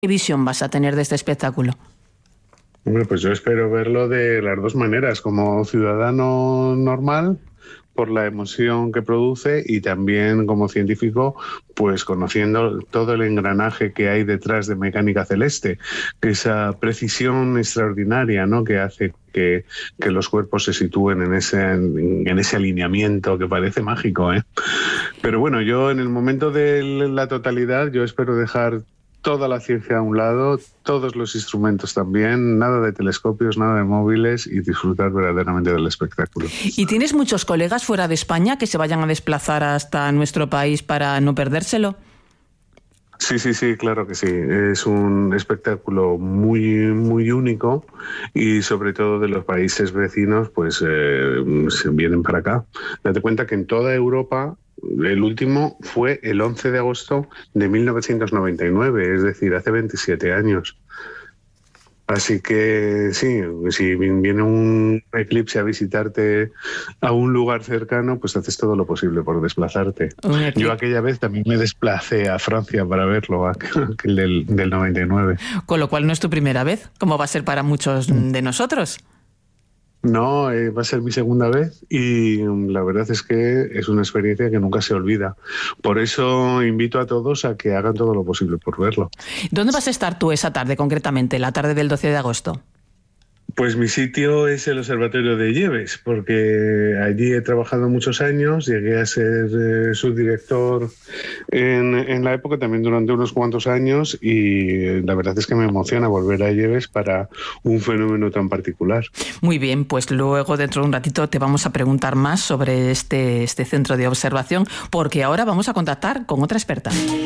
¿Qué visión vas a tener de este espectáculo? Hombre, pues yo espero verlo de las dos maneras, como ciudadano normal, por la emoción que produce, y también como científico, pues conociendo todo el engranaje que hay detrás de Mecánica Celeste, esa precisión extraordinaria, ¿no?, que hace que los cuerpos se sitúen en ese alineamiento que parece mágico, ¿eh? Pero bueno, yo en el momento de la totalidad, yo espero dejar toda la ciencia a un lado, todos los instrumentos también, nada de telescopios, nada de móviles, y disfrutar verdaderamente del espectáculo. ¿Y tienes muchos colegas fuera de España que se vayan a desplazar hasta nuestro país para no perdérselo? Sí, claro que sí. Es un espectáculo muy, muy único, y sobre todo de los países vecinos, pues se vienen para acá. Date cuenta que en toda Europa el último fue el 11 de agosto de 1999, es decir, hace 27 años. Así que sí, si viene un eclipse a visitarte a un lugar cercano, pues haces todo lo posible por desplazarte. Yo aquella vez también me desplacé a Francia para verlo, aquel del 99. Con lo cual no es tu primera vez, como va a ser para muchos de nosotros. No, va a ser mi segunda vez, y la verdad es que es una experiencia que nunca se olvida. Por eso invito a todos a que hagan todo lo posible por verlo. ¿Dónde vas a estar tú esa tarde, concretamente, la tarde del 12 de agosto? Pues mi sitio es el Observatorio de Lleves, porque allí he trabajado muchos años, llegué a ser subdirector en la época, también durante unos cuantos años, y la verdad es que me emociona volver a Lleves para un fenómeno tan particular. Muy bien, pues luego dentro de un ratito te vamos a preguntar más sobre este centro de observación, porque ahora vamos a contactar con otra experta.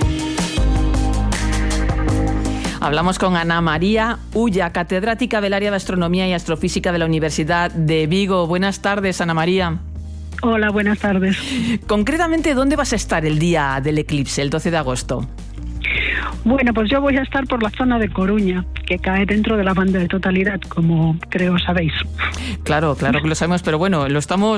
Hablamos con Ana María Ulla, catedrática del área de Astronomía y Astrofísica de la Universidad de Vigo. Buenas tardes, Ana María. Hola, buenas tardes. Concretamente, ¿dónde vas a estar el día del eclipse, el 12 de agosto? Bueno, pues yo voy a estar por la zona de Coruña, que cae dentro de la banda de totalidad, como creo sabéis. Claro que lo sabemos, pero bueno, lo estamos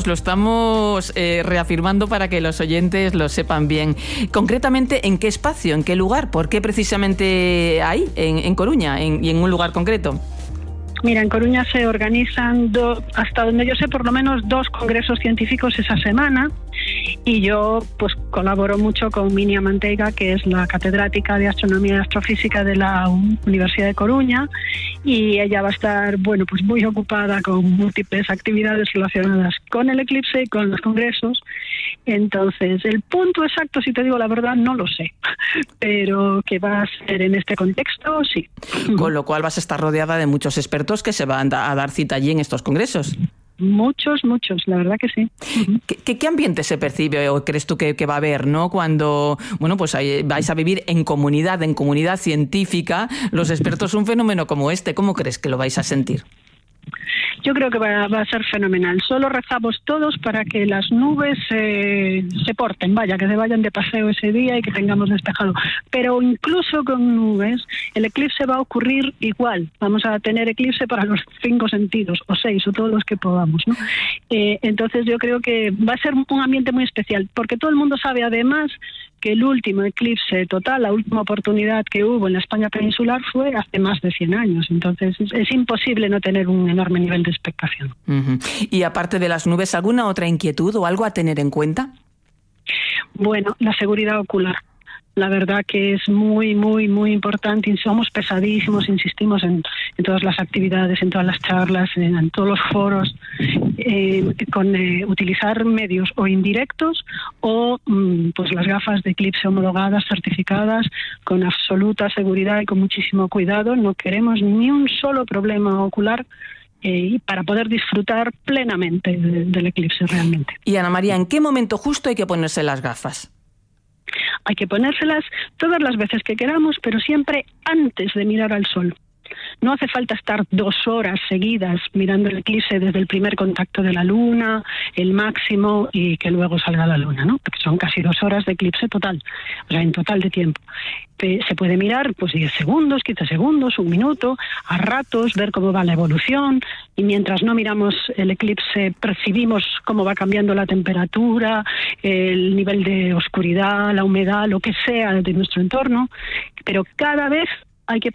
reafirmando para que los oyentes lo sepan bien. Concretamente, ¿en qué espacio, en qué lugar? ¿Por qué precisamente ahí, en Coruña, y en un lugar concreto? Mira, en Coruña se organizan, hasta donde yo sé, por lo menos 2 congresos científicos esa semana, y yo pues colaboro mucho con Minia Manteiga, que es la catedrática de Astronomía y Astrofísica de la Universidad de Coruña, y ella va a estar, bueno, pues muy ocupada con múltiples actividades relacionadas con el eclipse y con los congresos. Entonces, el punto exacto, si te digo la verdad, no lo sé, pero que va a ser en este contexto, sí. Con lo cual vas a estar rodeada de muchos expertos que se van a dar cita allí en estos congresos. Muchos, la verdad que sí. ¿Qué ambiente se percibe o crees tú que va a haber, ¿no?, cuando pues vais a vivir en comunidad científica, los expertos, un fenómeno como este? ¿Cómo crees que lo vais a sentir? Yo creo que va a ser fenomenal. Solo rezamos todos para que las nubes se porten, que se vayan de paseo ese día y que tengamos despejado. Pero incluso con nubes, el eclipse va a ocurrir igual. Vamos a tener eclipse para los 5 sentidos, o 6, o todos los que podamos, ¿no? Entonces yo creo que va a ser un ambiente muy especial, porque todo el mundo sabe además que el último eclipse total, la última oportunidad que hubo en la España peninsular, fue hace más de 100 años. Entonces es imposible no tener un enorme nivel de expectación. Uh-huh. Y aparte de las nubes, ¿alguna otra inquietud o algo a tener en cuenta? Bueno, la seguridad ocular. La verdad que es muy, muy, muy importante. Somos pesadísimos, insistimos en todas las actividades, en todas las charlas, en todos los foros, con utilizar medios o indirectos o pues las gafas de eclipse homologadas, certificadas, con absoluta seguridad y con muchísimo cuidado. No queremos ni un solo problema ocular, para poder disfrutar plenamente del eclipse realmente. Y Ana María, ¿en qué momento justo hay que ponerse las gafas? Hay que ponérselas todas las veces que queramos, pero siempre antes de mirar al sol. No hace falta estar 2 horas seguidas mirando el eclipse desde el primer contacto de la luna, el máximo, y que luego salga la luna, ¿no? Porque son casi 2 horas de eclipse total, o sea, en total de tiempo. Se puede mirar pues 10 segundos, 15 segundos, 1 minuto, a ratos, ver cómo va la evolución, y mientras no miramos el eclipse percibimos cómo va cambiando la temperatura, el nivel de oscuridad, la humedad, lo que sea de nuestro entorno, pero cada vez hay que